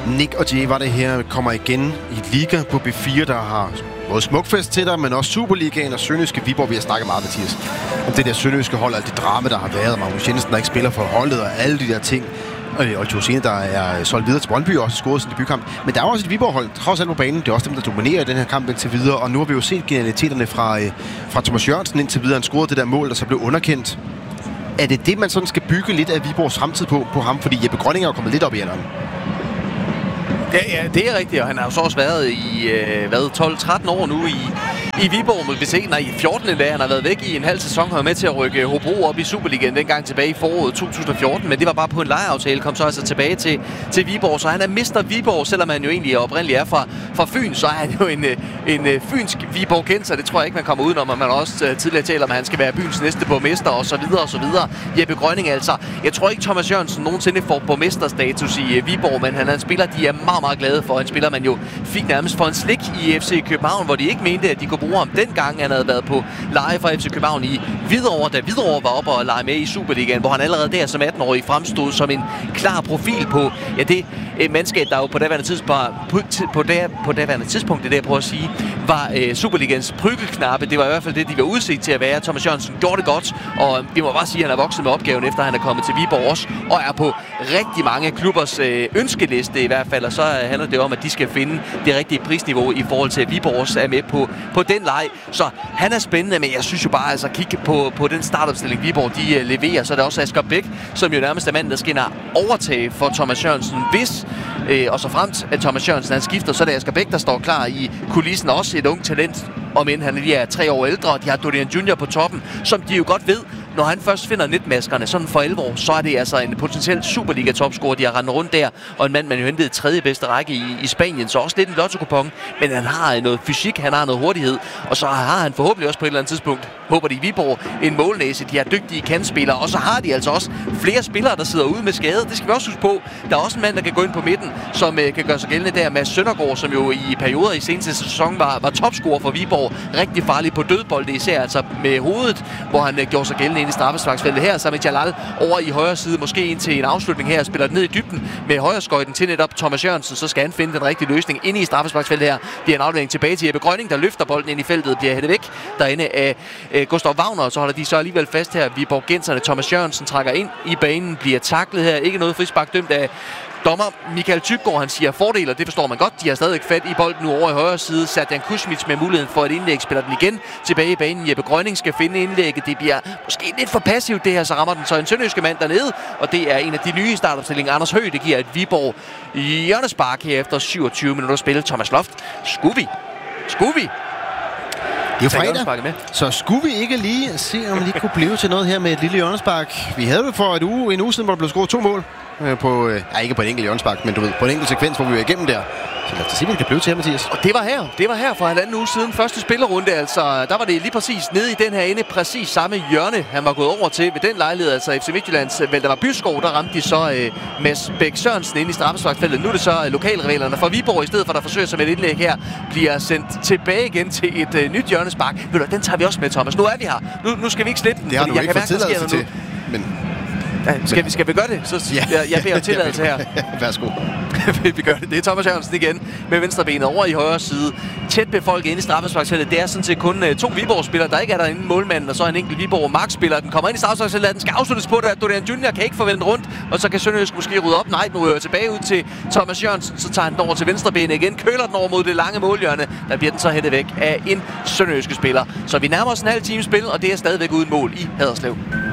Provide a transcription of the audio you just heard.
Nick og Jay var det her, kommer igen i Liga på B4, der har både Smukfest til dig, men også Superligaen og Sønderjyske Viborg. Vi har snakket meget, Mathias, om det der sønderjyske hold, alt det drama, der har været, og Magnus Jensen, der ikke spiller for holdet, og alle de der ting. Og Josine, der er solgt videre til Brøndby, også scoret sin debutkamp. Men der er også et Viborg-hold, trods alt på banen. Det er også dem, der dominerer i den her kamp indtil videre. Og nu har vi jo set genialiteterne fra Thomas Jørgensen indtil videre. Han scorede det der mål, der så blev underkendt. Er det det, man sådan skal bygge lidt af Viborgs fremtid på ham? Fordi Jeppe Grønning er jo kommet lidt op i alderen. Ja, det er rigtigt, og han har jo så også været i 12-13 år nu i Viborg, hvis ikke, i 14. dag. Han har været væk i en halv sæson, og var med til at rykke Hobro op i Superligaen dengang tilbage i foråret 2014, men det var bare på en lejeaftale, kom så altså tilbage til Viborg, så han er mister Viborg, selvom han jo egentlig oprindeligt er fra Fyn, så er han jo en fynsk Viborgenser. Det tror jeg ikke, man kommer udenom, og man også tidligere taler om, at han skal være byens næste borgmester, og så videre, og så videre. Jeppe Grønning altså. Jeg tror ikke, Thomas Jørgensen nogensinde får borgmesterstatus i Viborg, men han er en spiller, de er meget, meget glade for. En spiller, man jo fik nærmest for en slik i FC København, hvor de ikke mente, at de kunne bruge ham dengang. Han havde været på leje fra FC København i Hvidovre, da Hvidovre var oppe og lege med i Superligaen, hvor han allerede der som 18-årig fremstod som en klar profil på det mandskab, der jo på daværende tidspunkt, det der jeg prøver at sige, var Superligaens prügelknappe. Det var i hvert fald det, de var udset til at være. Thomas Jørgensen gjorde det godt, og vi må bare sige, at han er vokset med opgaven, efter han er kommet til Viborg også, og er på rigtig mange klubbers ønskeliste i hvert fald, og så handler det om, at de skal finde det rigtige prisniveau i forhold til, at Viborg også er med på den leg. Så han er spændende, men jeg synes jo bare, altså kigge på den startopstilling, Viborg de leverer, så er der også Asger Bæk, som jo nærmest er manden, der skal overtage for Thomas Jørgensen, hvis og så fremt, at Thomas Jørgensen han skifter, så er det Asger Bæk, der står klar i kulissen, også et ungt talent, om end han lige er 3 år ældre, og de har Dorian Junior på toppen, som de jo godt ved, når han først finder netmaskerne sådan for 11 år, så er det altså en potentiel Superliga-topscorer, de har rendt rundt der, og en mand, man jo hentede i 3. bedste række i Spanien, så også lidt en lotto-kupon, men han har noget fysik, han har noget hurtighed, og så har han forhåbentlig også på et eller andet tidspunkt, håber de i Viborg, en målnæse, de har dygtige kantspillere, og så har de altså også flere spillere, der sidder ude med skade, det skal vi også huske på. Der er også en mand, der kan gå ind på midten, som kan gøre sig gældende der, Mads Søndergaard, som jo i perioder i seneste sæson var topscorer for Viborg, rigtig farlig på dødbold, især altså med hovedet, hvor han gjorde sig gældende ind i straffesparksfeltet her, sammen med Jalal over i højre side, måske ind til en afslutning her, spiller ned i dybden med højreskøjten til netop Thomas Jørgensen, så skal han finde den rigtige løsning inde i straffesparksfeltet her. Det er en aflevering tilbage til Jeppe Grønning, der løfter bolden ind i feltet, bliver hættet væk derinde af Gustav Wagner, og så holder de så alligevel fast her. Viborgenserne, Thomas Jørgensen trækker ind i banen, bliver taklet her, ikke noget frispark dømt af dommer Michael Tybgaard. Han siger fordel, og det forstår man godt. De har stadig fat i bolden nu over i højre side. Serdan Kuzmic med muligheden for et indlæg, spiller den igen tilbage i banen. Jeppe Grønning skal finde indlægget. Det bliver måske lidt for passivt det her, så rammer den så en sønderjyske mand dernede, og det er en af de nye startopstillinger. Anders Høgh, det giver et Viborg hjørnespark her efter 27 minutter spil. Thomas Loft, skulle vi? Det er jo fredag, så skulle vi ikke lige se, om det kunne blive til noget her med et lille hjørnespark? Vi havde det for en uge siden, hvor der blev scoret 2 mål. Ikke på et enkelt hjørnespark, men du ved, på en enkelt sekvens, hvor vi var igennem der. Så lad os se, hvad det kan blive til her, Mathias. Og det var her for 1,5 uge siden, første spillerunde, altså. Der var det lige præcis nede i den her ende, præcis samme hjørne, han var gået over til ved den lejlighed, altså FC Midtjyllands Valdemar Byskov, der ramte de så Mads Bæk Sørensen ind i straffesparksfeltet. Nu er det så lokalrivalerne fra Viborg, i stedet for der forsøger sig med et indlæg her, bliver sendt tilbage igen til et nyt hjørnespark. Ved du, den tager vi også med, Thomas. Nu er vi her. Nu skal vi ikke slippe den. Det har du ikke fået tilladelse til, men... Skal vi gøre det? Så jeg beder om tilladelse her. Værsgo. Vi gør det. Det er Thomas Jørgensen igen med venstrebenet over i højre side. Tæt befolket inde i straffesparksfeltet. Det er sådan set kun 2 Viborg-spillere, der ikke er derinde, målmanden, og så en enkelt Viborg-markspiller. Den kommer ind i straffesparksfeltet, den skal afsluttes på det. Dorian Junior kan ikke få vendt rundt, og så kan Sønderjysk måske rydde op. Nej, nu er tilbage ud til Thomas Jørgensen, så tager han den over til venstrebenet igen, køler den over mod det lange målhjørne. Der bliver den så hættet væk af en sønderjyske spiller. Så vi nærmer os en halv time spil, og det er stadigvæk uden mål i Haderslev.